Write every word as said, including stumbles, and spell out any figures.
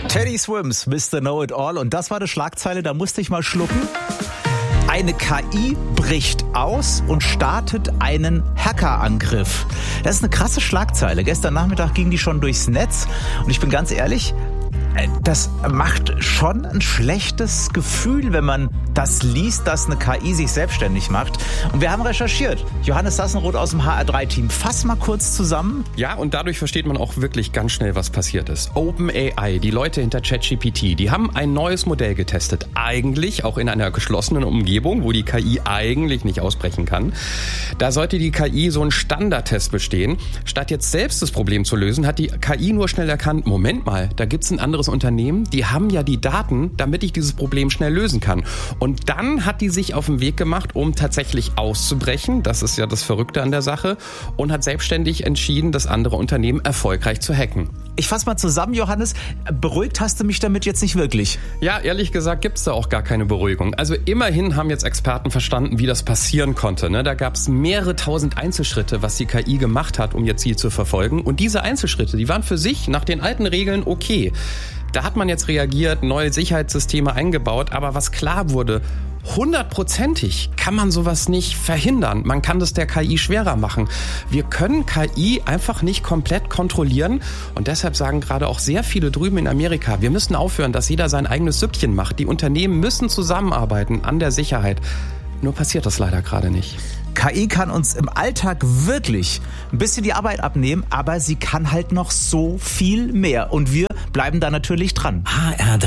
Teddy Swims, Mister Know-It-All. Und das war eine Schlagzeile, da musste ich mal schlucken. Eine K I bricht aus und startet einen Hackerangriff. Das ist eine krasse Schlagzeile. Gestern Nachmittag ging die schon durchs Netz. Und ich bin ganz ehrlich, das macht schon ein schlechtes Gefühl, wenn man das liest, dass eine K I sich selbstständig macht. Und wir haben recherchiert. Johannes Sassenroth aus dem H R drei Team. Fass mal kurz zusammen. Ja, und dadurch versteht man auch wirklich ganz schnell, was passiert ist. OpenAI, die Leute hinter ChatGPT, die haben ein neues Modell getestet. Eigentlich auch in einer geschlossenen Umgebung, wo die K I eigentlich nicht ausbrechen kann. Da sollte die K I so einen Standardtest bestehen. Statt jetzt selbst das Problem zu lösen, hat die K I nur schnell erkannt, Moment mal, da gibt's ein anderes Unternehmen, die haben ja die Daten, damit ich dieses Problem schnell lösen kann. Und dann hat die sich auf den Weg gemacht, um tatsächlich auszubrechen. Das ist ja das Verrückte an der Sache. Und hat selbstständig entschieden, das andere Unternehmen erfolgreich zu hacken. Ich fasse mal zusammen, Johannes. Beruhigt hast du mich damit jetzt nicht wirklich. Ja, ehrlich gesagt gibt's da auch gar keine Beruhigung. Also immerhin haben jetzt Experten verstanden, wie das passieren konnte. Ne? Da gab's mehrere tausend Einzelschritte, was die K I gemacht hat, um ihr Ziel zu verfolgen. Und diese Einzelschritte, die waren für sich nach den alten Regeln okay. Da hat man jetzt reagiert, neue Sicherheitssysteme eingebaut, aber was klar wurde, hundertprozentig kann man sowas nicht verhindern. Man kann das der K I schwerer machen. Wir können K I einfach nicht komplett kontrollieren und deshalb sagen gerade auch sehr viele drüben in Amerika, wir müssen aufhören, dass jeder sein eigenes Süppchen macht. Die Unternehmen müssen zusammenarbeiten an der Sicherheit. Nur passiert das leider gerade nicht. K I kann uns im Alltag wirklich ein bisschen die Arbeit abnehmen, aber sie kann halt noch so viel mehr. Und wir bleiben da natürlich dran. H R drei